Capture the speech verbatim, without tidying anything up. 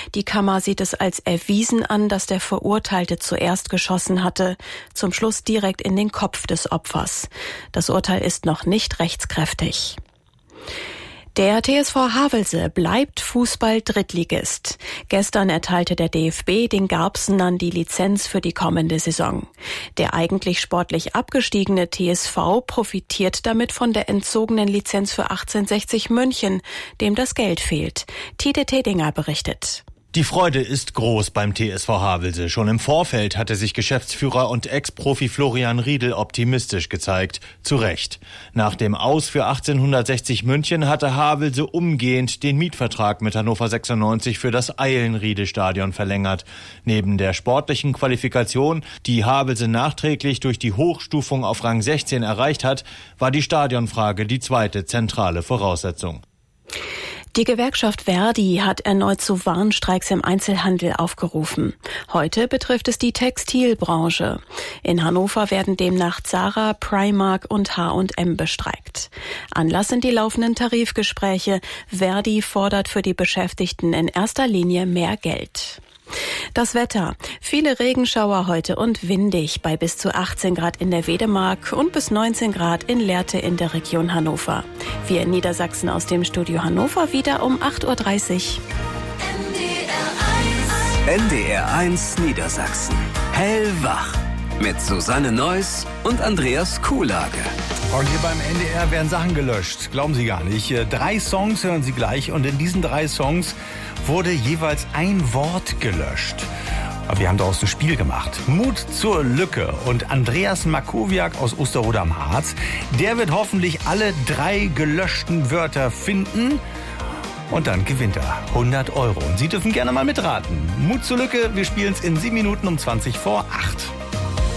Die Kammer sieht es als erwiesen an, dass der Verurteilte zuerst geschossen hatte, zum Schluss direkt in den Kopf des Opfers. Das Urteil ist noch nicht rechtskräftig. Der T S V Havelse bleibt Fußball-Drittligist. Gestern erteilte der D F B den Garbsenern die Lizenz für die kommende Saison. Der eigentlich sportlich abgestiegene T S V profitiert damit von der entzogenen Lizenz für achtzehnhundertsechzig München, dem das Geld fehlt. Tite Tedinger berichtet. Die Freude ist groß beim T S V Havelse. Schon im Vorfeld hatte sich Geschäftsführer und Ex-Profi Florian Riedel optimistisch gezeigt. Zu Recht. Nach dem Aus für achtzehnhundertsechzig München hatte Havelse umgehend den Mietvertrag mit Hannover sechsundneunzig für das Eilenriede-Stadion verlängert. Neben der sportlichen Qualifikation, die Havelse nachträglich durch die Hochstufung auf Rang sechzehn erreicht hat, war die Stadionfrage die zweite zentrale Voraussetzung. Die Gewerkschaft Verdi hat erneut zu Warnstreiks im Einzelhandel aufgerufen. Heute betrifft es die Textilbranche. In Hannover werden demnach Zara, Primark und H und M bestreikt. Anlass sind die laufenden Tarifgespräche. Verdi fordert für die Beschäftigten in erster Linie mehr Geld. Das Wetter. Viele Regenschauer heute und windig bei bis zu achtzehn Grad in der Wedemark und bis neunzehn Grad in Lehrte in der Region Hannover. Wir in Niedersachsen aus dem Studio Hannover wieder um acht Uhr dreißig. N D R eins Niedersachsen. Hellwach. Mit Susanne Neuss und Andreas Kuhlage. Und hier beim N D R werden Sachen gelöscht. Glauben Sie gar nicht. Drei Songs hören Sie gleich. Und in diesen drei Songs wurde jeweils ein Wort gelöscht. Aber wir haben daraus ein Spiel gemacht. Mut zur Lücke. Und Andreas Makowiak aus Osterode am Harz, der wird hoffentlich alle drei gelöschten Wörter finden. Und dann gewinnt er hundert Euro. Und Sie dürfen gerne mal mitraten. Mut zur Lücke. Wir spielen es in sieben Minuten um zwanzig vor acht.